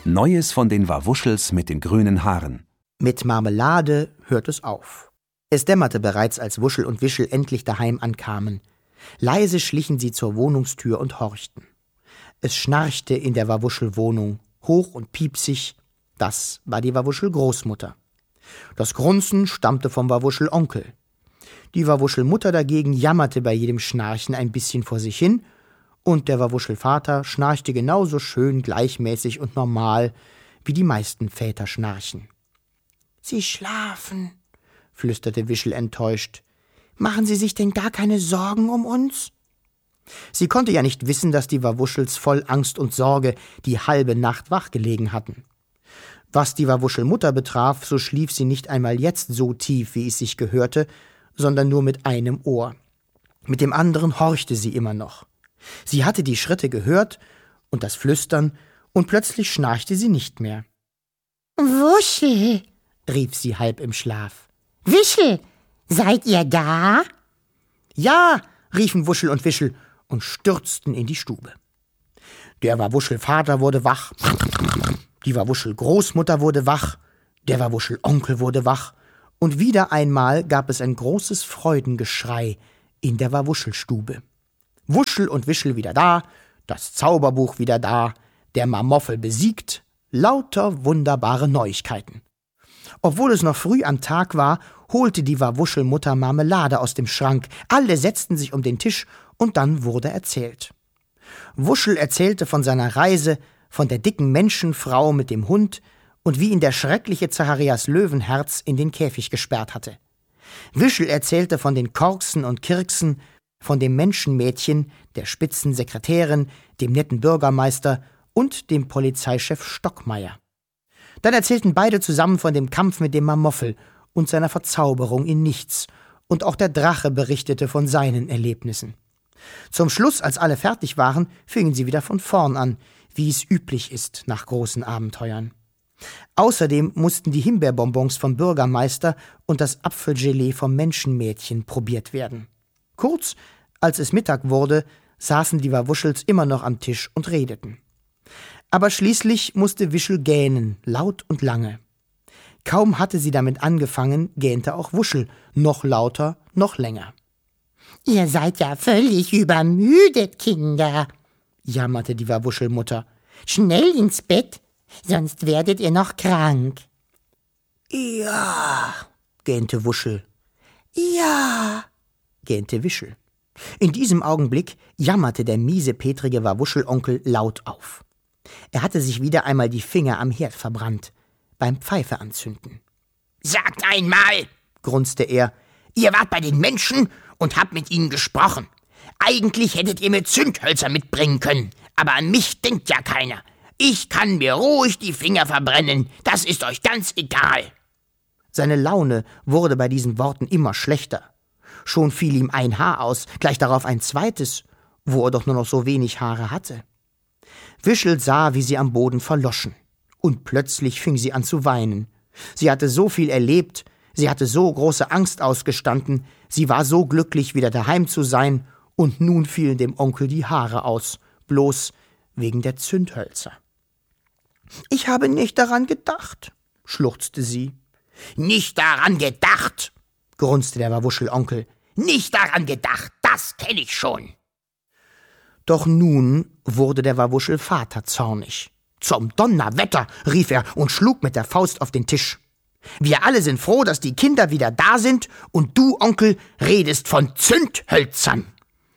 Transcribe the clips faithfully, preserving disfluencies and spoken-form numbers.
Neues von den Wawuschels mit den grünen Haaren. Mit Marmelade hört es auf. Es dämmerte bereits, als Wuschel und Wischel endlich daheim ankamen. Leise schlichen sie zur Wohnungstür und horchten. Es schnarchte in der Wawuschel-Wohnung, hoch und piepsig. Das war die Wawuschel-Großmutter. Das Grunzen stammte vom Wawuschel-Onkel. Die Wawuschel-Mutter dagegen jammerte bei jedem Schnarchen ein bisschen vor sich hin, und der Wawuschel-Vater schnarchte genauso schön, gleichmäßig und normal, wie die meisten Väter schnarchen. »Sie schlafen«, flüsterte Wischel enttäuscht. »Machen Sie sich denn gar keine Sorgen um uns?« Sie konnte ja nicht wissen, dass die Wawuschels voll Angst und Sorge die halbe Nacht wach gelegen hatten. Was die Wawuschel-Mutter betraf, so schlief sie nicht einmal jetzt so tief, wie es sich gehörte, sondern nur mit einem Ohr. Mit dem anderen horchte sie immer noch. Sie hatte die Schritte gehört und das Flüstern, und plötzlich schnarchte sie nicht mehr. »Wuschel«, rief sie halb im Schlaf. »Wischel, seid ihr da?« »Ja«, riefen Wuschel und Wischel und stürzten in die Stube. Der Wawuschel-Vater wurde wach, die Wawuschel-Großmutter wurde wach, der Wawuschel-Onkel wurde wach, und wieder einmal gab es ein großes Freudengeschrei in der Wawuschelstube. Wuschel und Wischel wieder da, das Zauberbuch wieder da, der Marmoffel besiegt, lauter wunderbare Neuigkeiten. Obwohl es noch früh am Tag war, holte die Wawuschelmutter Marmelade aus dem Schrank. Alle setzten sich um den Tisch und dann wurde erzählt. Wuschel erzählte von seiner Reise, von der dicken Menschenfrau mit dem Hund und wie ihn der schreckliche Zacharias Löwenherz in den Käfig gesperrt hatte. Wischel erzählte von den Korksen und Kirksen, von dem Menschenmädchen, der spitzen Sekretärin, dem netten Bürgermeister und dem Polizeichef Stockmeier. Dann erzählten beide zusammen von dem Kampf mit dem Marmoffel und seiner Verzauberung in nichts, und auch der Drache berichtete von seinen Erlebnissen. Zum Schluss, als alle fertig waren, fingen sie wieder von vorn an, wie es üblich ist nach großen Abenteuern. Außerdem mussten die Himbeerbonbons vom Bürgermeister und das Apfelgelee vom Menschenmädchen probiert werden. Kurz, als es Mittag wurde, saßen die Wawuschels immer noch am Tisch und redeten. Aber schließlich musste Wischel gähnen, laut und lange. Kaum hatte sie damit angefangen, gähnte auch Wuschel, noch lauter, noch länger. »Ihr seid ja völlig übermüdet, Kinder«, jammerte die Wawuschelmutter. »Schnell ins Bett, sonst werdet ihr noch krank.« »Ja«, gähnte Wuschel. »Ja«, gähnte Wischel. In diesem Augenblick jammerte der miesepetrige Wawuschelonkel laut auf. Er hatte sich wieder einmal die Finger am Herd verbrannt, beim Pfeife anzünden. »Sagt einmal«, grunzte er, »ihr wart bei den Menschen und habt mit ihnen gesprochen. Eigentlich hättet ihr mir Zündhölzer mitbringen können, aber an mich denkt ja keiner. Ich kann mir ruhig die Finger verbrennen, das ist euch ganz egal.« Seine Laune wurde bei diesen Worten immer schlechter. Schon fiel ihm ein Haar aus, gleich darauf ein zweites, wo er doch nur noch so wenig Haare hatte. Wischel sah, wie sie am Boden verloschen, und plötzlich fing sie an zu weinen. Sie hatte so viel erlebt, sie hatte so große Angst ausgestanden, sie war so glücklich, wieder daheim zu sein, und nun fielen dem Onkel die Haare aus, bloß wegen der Zündhölzer. »Ich habe nicht daran gedacht«, schluchzte sie. »Nicht daran gedacht«, grunzte der Wawuschelonkel. »Nicht daran gedacht, das kenne ich schon.« Doch nun wurde der Wawuschelvater zornig. »Zum Donnerwetter«, rief er und schlug mit der Faust auf den Tisch. »Wir alle sind froh, dass die Kinder wieder da sind, und du, Onkel, redest von Zündhölzern.«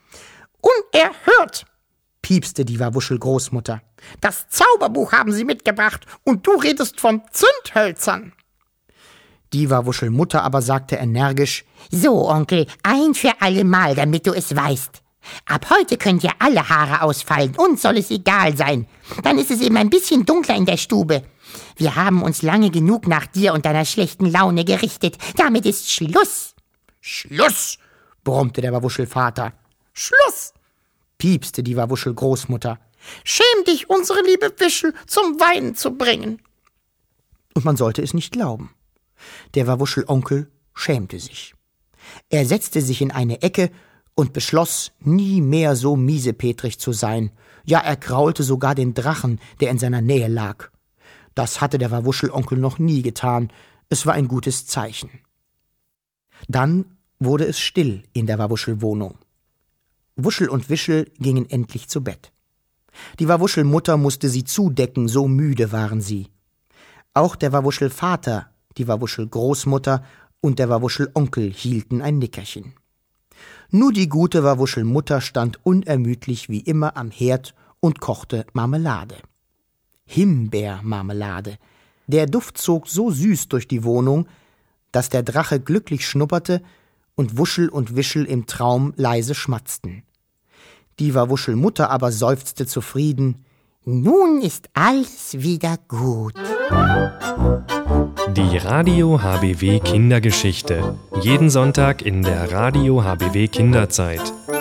»Unerhört«, piepste die Wawuschel-Großmutter. »Das Zauberbuch haben sie mitgebracht, und du redest von Zündhölzern.« Die Wawuschelmutter aber sagte energisch: »So, Onkel, ein für alle Mal, damit du es weißt. Ab heute können dir alle Haare ausfallen, uns soll es egal sein. Dann ist es eben ein bisschen dunkler in der Stube. Wir haben uns lange genug nach dir und deiner schlechten Laune gerichtet. Damit ist Schluss.« »Schluss«, brummte der Wawuschelvater. »Schluss«, piepste die Wawuschel-Großmutter. »Schäm dich, unsere liebe Wischel, zum Weinen zu bringen.« Und man sollte es nicht glauben. Der Wawuschelonkel schämte sich. Er setzte sich in eine Ecke und beschloss, nie mehr so miesepetrig zu sein. Ja, er kraulte sogar den Drachen, der in seiner Nähe lag. Das hatte der Wawuschelonkel noch nie getan. Es war ein gutes Zeichen. Dann wurde es still in der Wawuschelwohnung. Wuschel und Wischel gingen endlich zu Bett. Die Wawuschelmutter musste sie zudecken, so müde waren sie. Auch der Wawuschelvater, die Wawuschelgroßmutter und der Wawuschelonkel hielten ein Nickerchen. Nur die gute Wawuschelmutter stand unermüdlich wie immer am Herd und kochte Marmelade. Himbeermarmelade. Der Duft zog so süß durch die Wohnung, dass der Drache glücklich schnupperte und Wuschel und Wischel im Traum leise schmatzten. Die Wawuschelmutter aber seufzte zufrieden: Nun ist alles wieder gut. Die Radio H B W Kindergeschichte. Jeden Sonntag in der Radio H B W Kinderzeit.